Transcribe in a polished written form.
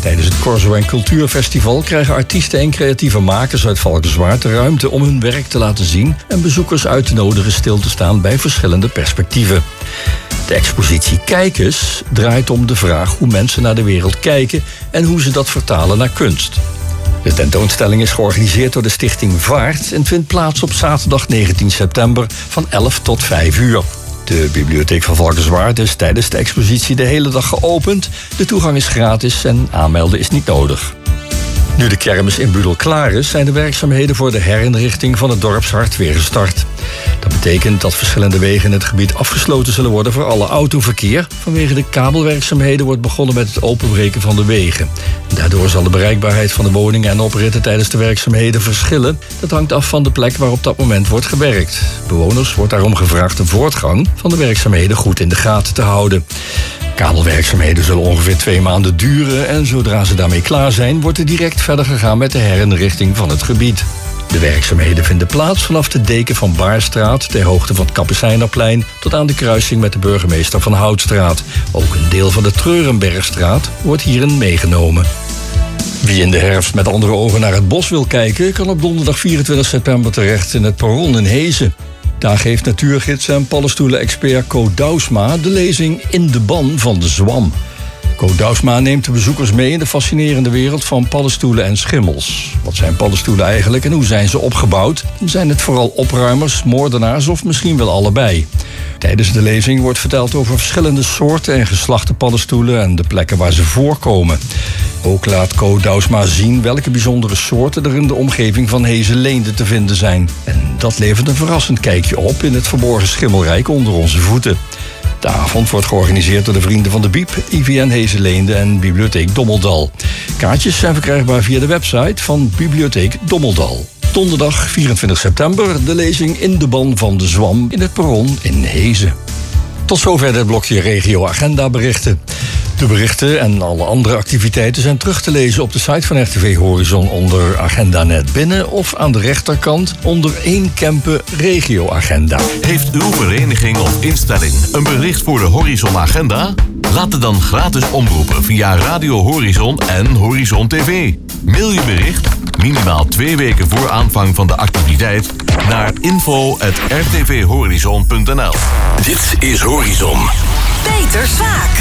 Tijdens het Corso en Cultuurfestival krijgen artiesten en creatieve makers uit Valkenswaard de ruimte om hun werk te laten zien en bezoekers uit te nodigen stil te staan bij verschillende perspectieven. De expositie Kijkers draait om de vraag hoe mensen naar de wereld kijken en hoe ze dat vertalen naar kunst. De tentoonstelling is georganiseerd door de stichting Vaart en vindt plaats op zaterdag 19 september van 11 tot 5 uur. De bibliotheek van Valkenswaard is tijdens de expositie de hele dag geopend. De toegang is gratis en aanmelden is niet nodig. Nu de kermis in Budel klaar is, zijn de werkzaamheden voor de herinrichting van het dorpshart weer gestart. Dat betekent dat verschillende wegen in het gebied afgesloten zullen worden voor alle autoverkeer. Vanwege de kabelwerkzaamheden wordt begonnen met het openbreken van de wegen. Daardoor zal de bereikbaarheid van de woningen en opritten tijdens de werkzaamheden verschillen. Dat hangt af van de plek waar op dat moment wordt gewerkt. Bewoners wordt daarom gevraagd de voortgang van de werkzaamheden goed in de gaten te houden. Kabelwerkzaamheden zullen ongeveer 2 maanden duren en zodra ze daarmee klaar zijn, wordt er direct verder gegaan met de herinrichting van het gebied. De werkzaamheden vinden plaats vanaf de Deken van Baarstraat ter hoogte van het Kapucijnerplein tot aan de kruising met de burgemeester van Houtstraat. Ook een deel van de Treurenbergstraat wordt hierin meegenomen. Wie in de herfst met andere ogen naar het bos wil kijken, kan op donderdag 24 september terecht in het Perron in Hezen. Daar geeft natuurgids en paddenstoelen-expert Co Douwsma de lezing In de ban van de zwam. Co Douwsma neemt de bezoekers mee in de fascinerende wereld van paddenstoelen en schimmels. Wat zijn paddenstoelen eigenlijk en hoe zijn ze opgebouwd? Zijn het vooral opruimers, moordenaars of misschien wel allebei? Tijdens de lezing wordt verteld over verschillende soorten en geslachten paddenstoelen en de plekken waar ze voorkomen. Ook laat Co Douwsma zien welke bijzondere soorten er in de omgeving van Hezen-Leende te vinden zijn. En dat levert een verrassend kijkje op in het verborgen schimmelrijk onder onze voeten. De avond wordt georganiseerd door de Vrienden van de Biep, IVN Hezen-Leende en Bibliotheek Dommeldal. Kaartjes zijn verkrijgbaar via de website van Bibliotheek Dommeldal. Donderdag 24 september de lezing In de ban van de zwam in het Perron in Hezen. Tot zover dit blokje Regio Agenda berichten. De berichten en alle andere activiteiten zijn terug te lezen op de site van RTV Horizon onder Agenda Net Binnen of aan de rechterkant onder 1 Kempen Regio Agenda. Heeft uw vereniging of instelling een bericht voor de Horizon Agenda? Laat het dan gratis omroepen via Radio Horizon en Horizon TV. Mail je bericht, minimaal 2 weken voor aanvang van de activiteit, naar info@rtvhorizon.nl. Dit is Horizon. Peter Swaak.